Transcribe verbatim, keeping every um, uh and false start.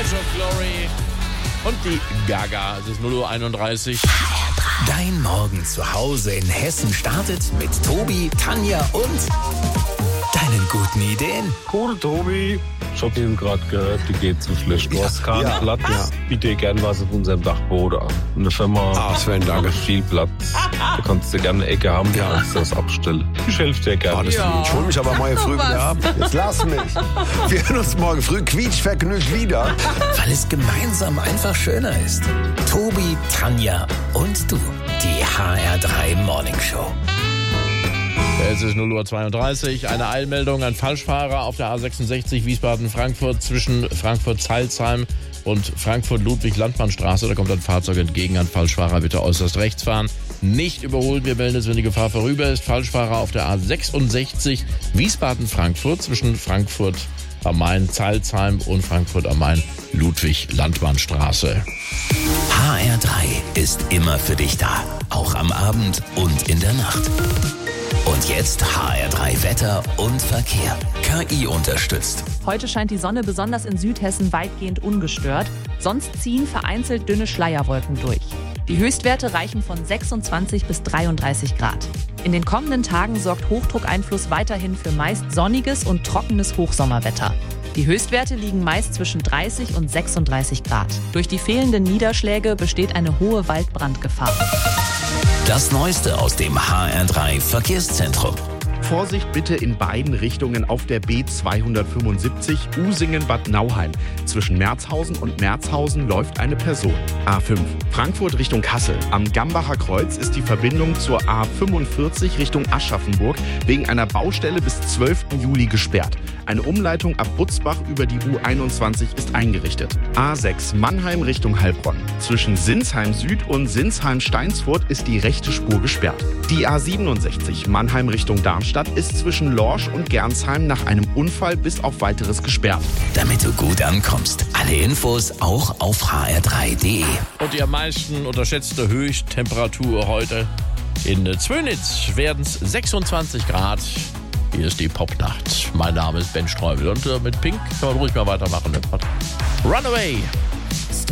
Edge of Glory und die Gaga. Es ist null Uhr einunddreißig. Dein Morgen zu Hause in Hessen startet mit Tobi, Tanja und deinen guten Ideen. Cool, Tobi. Ich hab eben gerade gehört, die geht zu schlecht. Du Ja, hast keinen ja, Platz. ja. Biete gern was auf unserem Dachboden an. Eine Firma Ah, Sven, danke. hat viel Platz. Da kannst du gerne eine Ecke haben, du kannst das abstellen. Ich helfe dir gerne. Oh, das Ja. Ich hol mich aber morgen früh wieder ab. Jetzt lass mich. Wir hören uns morgen früh quietschvergnügt wieder. Weil es gemeinsam einfach schöner ist. Tobi, Tanja und du. Die H R drei Morning Show. Es ist null Uhr zweiunddreißig. Eine Eilmeldung an Falschfahrer auf der A sechsundsechzig Wiesbaden-Frankfurt zwischen Frankfurt-Zeilsheim und Frankfurt-Ludwig-Landmannstraße. Da kommt ein Fahrzeug entgegen. An Falschfahrer bitte äußerst rechts fahren. Nicht überholen. Wir melden es, wenn die Gefahr vorüber ist. Falschfahrer auf der A sechsundsechzig Wiesbaden-Frankfurt zwischen Frankfurt am Main, Zeilsheim und Frankfurt am Main, Ludwig-Landmannstraße. H R drei ist immer für dich da. Auch am Abend und in der Nacht. Und jetzt H R drei Wetter und Verkehr. K I unterstützt. Heute scheint die Sonne besonders in Südhessen weitgehend ungestört. Sonst ziehen vereinzelt dünne Schleierwolken durch. Die Höchstwerte reichen von sechsundzwanzig bis dreiunddreißig Grad. In den kommenden Tagen sorgt Hochdruckeinfluss weiterhin für meist sonniges und trockenes Hochsommerwetter. Die Höchstwerte liegen meist zwischen dreißig und sechsunddreißig Grad. Durch die fehlenden Niederschläge besteht eine hohe Waldbrandgefahr. Das Neueste aus dem H R drei Verkehrszentrum. Vorsicht bitte in beiden Richtungen auf der B zweihundertfünfundsiebzig Usingen-Bad Nauheim. Zwischen Merzhausen und Merzhausen läuft eine Person. A fünf Frankfurt Richtung Kassel. Am Gambacher Kreuz ist die Verbindung zur A fünfundvierzig Richtung Aschaffenburg wegen einer Baustelle bis zwölften Juli gesperrt. Eine Umleitung ab Butzbach über die U einundzwanzig ist eingerichtet. A sechs Mannheim Richtung Heilbronn. Zwischen Sinsheim Süd und Sinsheim Steinsfurt ist die rechte Spur gesperrt. Die A siebenundsechzig Mannheim Richtung Darmstadt ist zwischen Lorsch und Gernsheim nach einem Unfall bis auf weiteres gesperrt. Damit du gut ankommst. Alle Infos auch auf h r drei punkt d e. Und die am meisten unterschätzte Höchsttemperatur heute in Zwönitz werden es sechsundzwanzig Grad. Hier ist die Popnacht. Mein Name ist Ben Streubel und äh, mit Pink kann man ruhig mal weitermachen. Runaway.